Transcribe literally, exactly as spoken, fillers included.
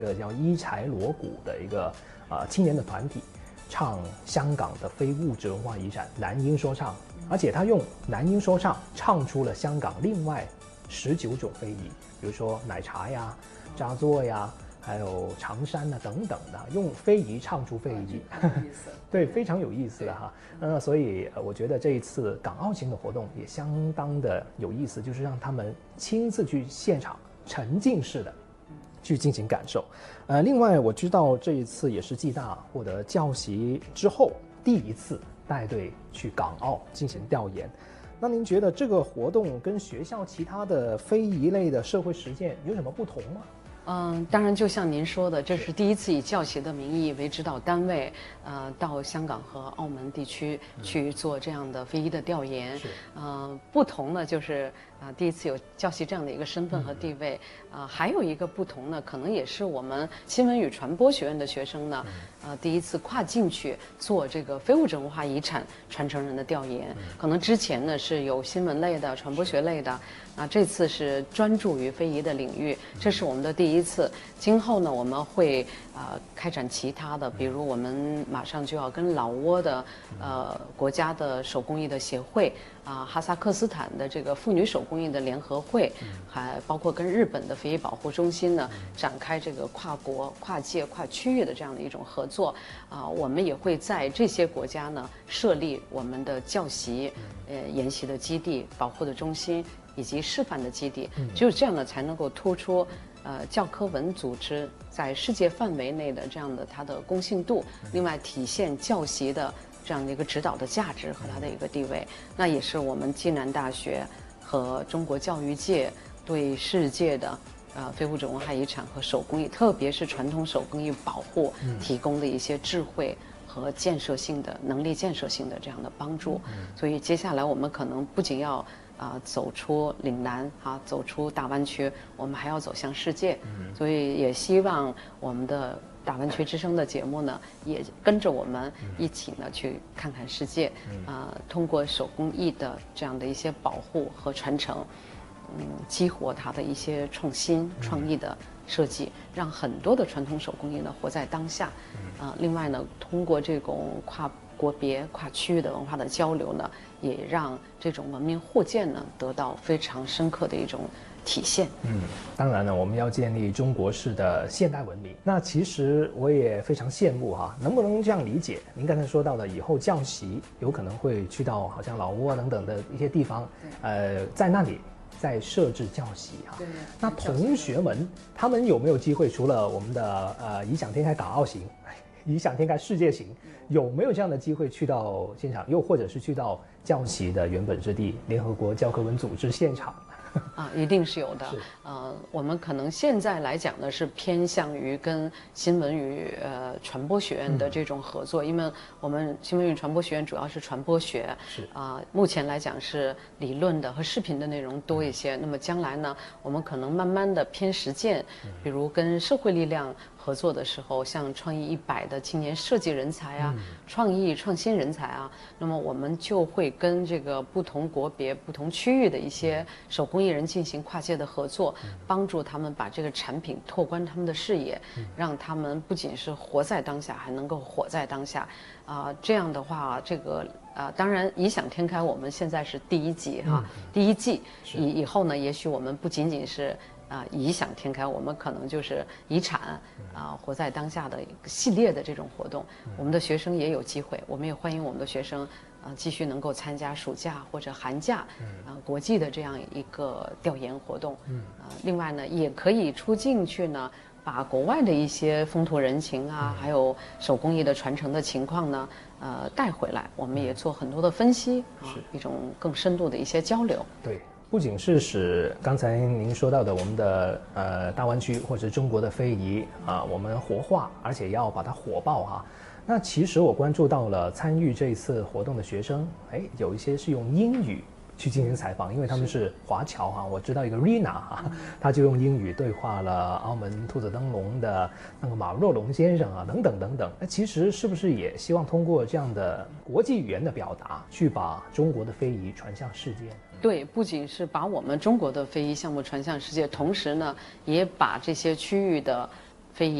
这个叫一柴锣鼓的一个呃青年的团体，唱香港的非物质文化遗产南音说唱，而且他用南音说唱唱出了香港另外十九种非遗，比如说奶茶呀、扎作呀。还有长山啊等等的，用非遗唱出非遗，对，非常有意思的哈。呃，所以我觉得这一次港澳行的活动也相当的有意思，就是让他们亲自去现场沉浸式的去进行感受。呃，另外我知道这一次也是暨大获得教习之后第一次带队去港澳进行调研。那您觉得这个活动跟学校其他的非遗类的社会实践有什么不同吗？ 嗯，当然，就像您说的，这是第一次以教协的名义为指导单位，呃，到香港和澳门地区去做这样的非遗的调研。是，呃，不同呢，就是呃，第一次有教协这样的一个身份和地位。呃，还有一个不同呢，可能也是我们新闻与传播学院的学生呢，呃，第一次跨进去做这个非物质文化遗产传承人的调研。可能之前呢是有新闻类的、传播学类的，啊，这次是专注于非遗的领域，这是我们的第一。第一次，今后呢，我们会呃开展其他的，比如我们马上就要跟老挝的呃国家的手工艺的协会啊、呃，哈萨克斯坦的这个妇女手工艺的联合会，还包括跟日本的非遗保护中心呢展开这个跨国、跨界、跨区域的这样的一种合作啊、呃，我们也会在这些国家呢设立我们的教习、呃研习的基地、保护的中心以及示范的基地，只有这样呢才能够突出。呃，教科文组织在世界范围内的这样的它的公信度，另外体现教习的这样的一个指导的价值和它的一个地位，那也是我们暨南大学和中国教育界对世界的呃非物质文化遗产和手工艺，特别是传统手工艺保护提供的一些智慧和建设性的能力建设性的这样的帮助。所以接下来我们可能不仅要啊、呃，走出岭南啊，走出大湾区，我们还要走向世界。嗯、所以也希望我们的大湾区之声的节目呢，也跟着我们一起呢去看看世界。啊、呃，通过手工艺的这样的一些保护和传承，嗯，激活它的一些创新创意的设计，让很多的传统手工艺呢活在当下。啊、呃，另外呢，通过这种跨国别、跨区域的文化的交流呢，也让这种文明互鉴呢得到非常深刻的一种体现。 嗯，当然了，我们要建立中国式的现代文明。那其实我也非常羡慕哈，能不能这样理解？您刚才说到的，以后教习有可能会去到好像老挝等等的一些地方，呃，在那里再设置教习哈。对。那同学们他们有没有机会？除了我们的呃异想天开港澳行、异想天开世界行，有没有这样的机会去到现场？又或者是去到教习的原本之地——联合国教科文组织现场？ 啊，一定是有的。呃，我们可能现在来讲呢，是偏向于跟新闻与呃传播学院的这种合作，嗯、因为我们新闻与传播学院主要是传播学，是啊、呃，目前来讲是理论的和视频的内容多一些。嗯、那么将来呢，我们可能慢慢的偏实践，比如跟社会力量合作的时候，像创意一百的青年设计人才啊，嗯、创意创新人才啊，那么我们就会跟这个不同国别、不同区域的一些手工艺人进行跨界的合作，嗯、帮助他们把这个产品拓宽他们的视野，嗯、让他们不仅是活在当下，还能够活在当下。啊、呃，这样的话，这个啊、呃，当然异想天开，我们现在是第一季哈，嗯、第一季以以后呢，也许我们不仅仅是。啊，异想天开，我们可能就是遗产啊，活在当下的一个系列的这种活动，我们的学生也有机会，我们也欢迎我们的学生啊继续能够参加暑假或者寒假啊国际的这样一个调研活动，啊，另外呢，也可以出境去呢，把国外的一些风土人情啊，还有手工艺的传承的情况呢，呃带回来，我们也做很多的分析啊，一种更深度的一些交流。 对。不仅是使刚才您说到的我们的呃大湾区或者中国的非遗啊，我们活化，而且要把它火爆哈。那其实我关注到了参与这一次活动的学生，哎，有一些是用英语去进行采访，因为他们是华侨哈。我知道一个 Rina 哈，他就用英语对话了澳门兔子灯笼的那个马若龙先生啊，等等等等。那其实是不是也希望通过这样的国际语言的表达，去把中国的非遗传向世界？ 对，不仅是把我们中国的非遗项目传向世界，同时呢，也把这些区域的